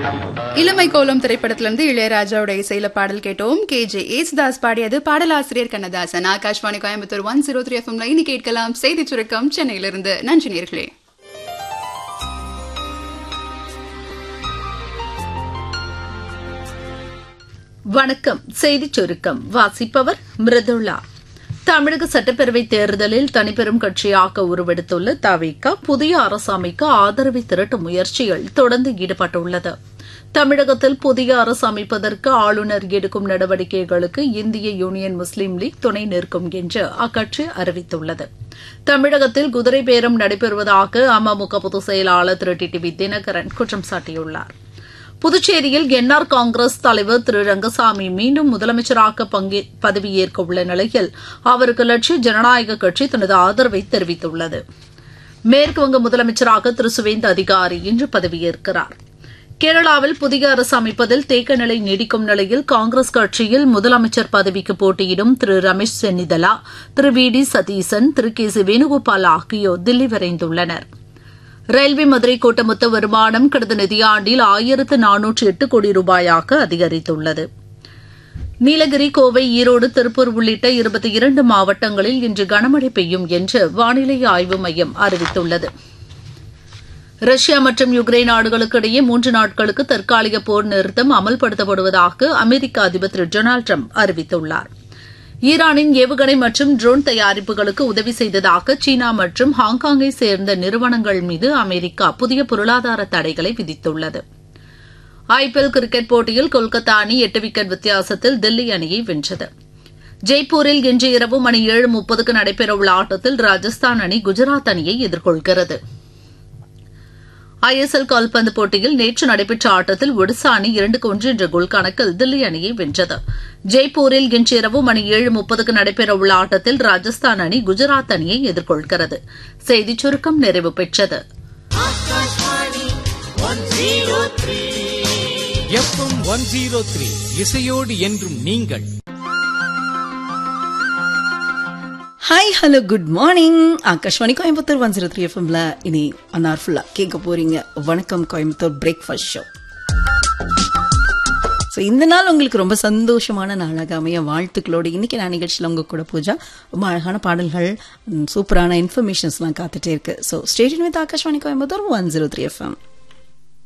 இளமை கோலம் திரைப்படத்திலிருந்து இளையராஜாவுடைய இசையில பாடல் கேட்டோம். KJ யேசுதாஸ் பாடியது. பாடலாசிரியர் கண்ணதாசன். ஆகாஷ்வாணி கோயம்புத்தூர் 103 FM இனி கேட்கலாம் செய்தி சுருக்கம் சென்னையிலிருந்து. நன்றி நேயர்களே. வணக்கம். செய்தி சுருக்கம் வாசிப்பவர் மிருதுளா. தமிழக சட்டப்பேரவைத் தேர்தலில் தனிப்பெரும் கட்சியாக உருவெடுத்துள்ள தவிக புதிய அரசு அமைக்க ஆதரவை திரட்டும் முயற்சியில் தொடர்ந்து ஈடுபட்டுள்ளது. தமிழகத்தில் புதிய அரசு அமைப்பதற்கு ஆளுநர் எடுக்கும் நடவடிக்கைகளுக்கு இந்திய யூனியன் முஸ்லீம் லீக் துணை நிற்கும் என்று அக்கட்சி அறிவித்துள்ளது. தமிழகத்தில் குதிரை பேரம் நடைபெறுவதாக அமமுக பொதுச் செயலாளர் திரு டிடிவி தினகரன் குற்றம் சாட்டியுள்ளார். புதுச்சேரியில் என்ஆர் காங்கிரஸ் தலைவர் திரு ரங்கசாமி மீண்டும் முதலமைச்சராக பதவியேற்க உள்ள நிலையில் அவருக்கு லட்சிய ஜனநாயக கட்சி தனது ஆதரவை தெரிவித்துள்ளது. மேற்குவங்க முதலமைச்சராக திரு சுவேந்த அதிகாரி இன்று பதவியேற்கிறார். கேரளாவில் புதிய அரசு அமைப்பதில் தேக்க நிலை நீடிக்கும் நிலையில் காங்கிரஸ் கட்சியில் முதலமைச்சர் பதவிக்கு போட்டியிடும் திரு ரமேஷ் சென்னிதலா, திரு we D Satheesan, Thiru K C Venugopal ஆகியோர் தில்லி விரைந்துள்ளனர். ரயில்வே மதுரை கோட்ட மொத்த வருமானம் கடந்த நிதியாண்டில் 1408 கோடி ரூபாயாக அதிகரித்துள்ளது. நீலகிரி, கோவை, ஈரோடு, திருப்பூர் உள்ளிட்ட 22 மாவட்டங்களில் இன்று கனமழை பெய்யும் என்று வானிலை ஆய்வு மையம் அறிவித்துள்ளது. ரஷ்யா மற்றும் யுக்ரைன் நாடுகளுக்கு இடையே 3 நாட்களுக்கு தற்காலிக போர் நிறுத்தம் அமல்படுத்தப்படுவதாக அமெரிக்க அதிபர் திரு டொனால்டு டிரம்ப் அறிவித்துள்ளார். ஈரானின் ஏவுகணை மற்றும் ட்ரோன் தயாரிப்புகளுக்கு உதவி செய்ததாக சீனா மற்றும் ஹாங்காங்கை சேர்ந்த நிறுவனங்கள் மீது அமெரிக்கா புதிய பொருளாதார தடைகளை விதித்துள்ளது. IPL கிரிக்கெட் போட்டியில் கொல்கத்தா அணி 8 விக்கெட் வித்தியாசத்தில் தில்லி அணியை வென்றது. ஜெய்ப்பூரில் இன்று இரவு மணி 7:30க்கு நடைபெறவுள்ள ஆட்டத்தில் ராஜஸ்தான் அணி குஜராத் அணியை எதிர்கொள்கிறது. ISL கால்பந்து போட்டியில் நேற்று நடைபெற்ற ஆட்டத்தில் ஒடிசா அணி 2-1 என்ற கோல் கணக்கில் தில்லி அணியை வென்றது. ஜெய்ப்பூரில் இன்று இரவு மணி 7:30க்கு நடைபெறவுள்ள ஆட்டத்தில் ராஜஸ்தான் அணி குஜராத் அணியை எதிர்கொள்கிறது. செய்திச் சுருக்கம் நிறைவு பெற்றது. FM 103 இசையோடு என்றும் நீங்கள். Hi, hello, good morning. Akashvani Coimbatore 103 FMல இனி ஒன் ஹவர் ஃபுல்லா கேட்க போறீங்க வணக்கம் கோயம்புத்தூர் பிரேக்ஃபாஸ்ட் ஷோ. ஸோ இந்த நாள் உங்களுக்கு ரொம்ப சந்தோஷமான நாளாக அமைய வாழ்த்துக்களோடு இன்னைக்கு நான் நிகழ்ச்சியில் உங்க கூட பூஜா. ரொம்ப அழகான பாடல்கள், சூப்பரான இன்ஃபர்மேஷன்ஸ்லாம் காத்துட்டே இருக்கு. So stay tune with Akashvani Coimbatore 103 FM.